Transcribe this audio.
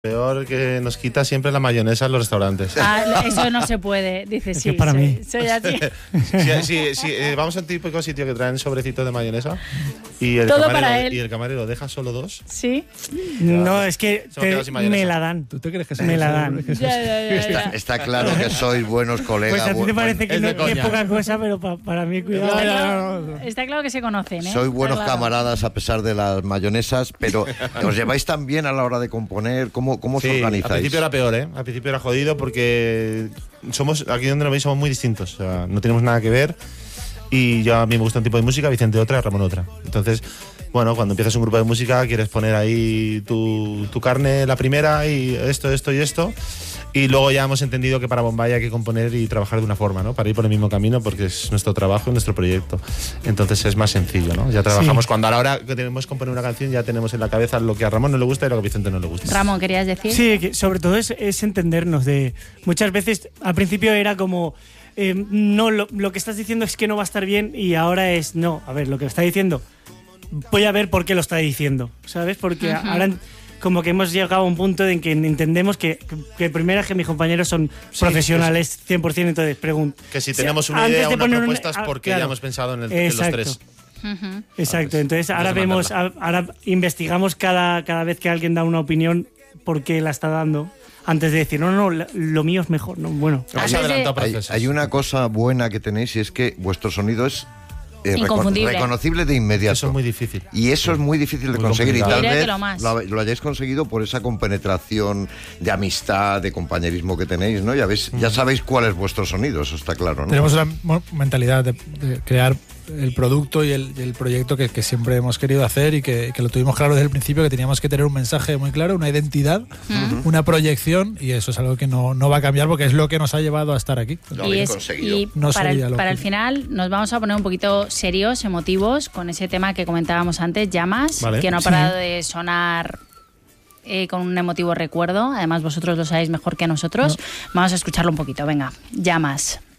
Peor que nos quita siempre la mayonesa en los restaurantes. Eso no se puede, dice sí. Es para mí. Soy así. Si vamos a un típico sitio que traen sobrecitos de mayonesa y el camarero deja solo 2. Sí. No, es que me la dan. ¿Tú te crees que me la dan? Ya. Está claro que sois buenos colegas. Pues a ti te parece que es poca cosa, pero para mí, cuidado. Está claro que se conocen, ¿eh? Sois buenos camaradas a pesar de las mayonesas, pero ¿os lleváis tan bien a la hora de componer? ¿Cómo os organizáis? Al principio era peor, ¿eh? Al principio era jodido porque aquí donde nos veis somos muy distintos. O sea, no tenemos nada que ver. Y a mí me gusta un tipo de música, Vicente otra, Ramón otra. Entonces, bueno, cuando empiezas un grupo de música quieres poner ahí tu carne la primera y esto y esto. Y luego ya hemos entendido que para Bombay hay que componer y trabajar de una forma, ¿no? Para ir por el mismo camino porque es nuestro trabajo y nuestro proyecto. Entonces es más sencillo, ¿no? Ya trabajamos cuando a la hora que tenemos que componer una canción ya tenemos en la cabeza lo que a Ramón no le gusta y lo que a Vicente no le gusta. Ramón, ¿querías decir? Sí, que sobre todo es entendernos. Muchas veces al principio era como... no, lo que estás diciendo es que no va a estar bien y ahora es no. A ver, lo que está diciendo, voy a ver por qué lo está diciendo, ¿sabes? Porque ahora como que hemos llegado a un punto en que entendemos que primero es que mis compañeros son profesionales 100%, entonces pregunto. Que si tenemos una idea o una propuesta es porque ya hemos pensado en los tres. Exacto, entonces ahora investigamos cada vez que alguien da una opinión por qué la está dando. Antes de decir, no, lo mío es mejor. No, bueno. Hay una cosa buena que tenéis y es que vuestro sonido es reconocible de inmediato. Eso es muy difícil. Y eso es muy difícil de conseguir. Complicado. Y tal vez lo hayáis conseguido por esa compenetración de amistad, de compañerismo que tenéis, ¿no? Ya sabéis cuál es vuestro sonido, eso está claro, ¿no? Tenemos una mentalidad de crear el producto y el proyecto que siempre hemos querido hacer y que lo tuvimos claro desde el principio, que teníamos que tener un mensaje muy claro, una identidad, una proyección, y eso es algo que no va a cambiar porque es lo que nos ha llevado a estar aquí. Lo habéis conseguido. Y para el final nos vamos a poner un poquito serios, emotivos, con ese tema que comentábamos antes, Llamas, que no ha parado de sonar con un emotivo recuerdo. Además vosotros lo sabéis mejor que nosotros. Vamos a escucharlo un poquito, venga, Llamas.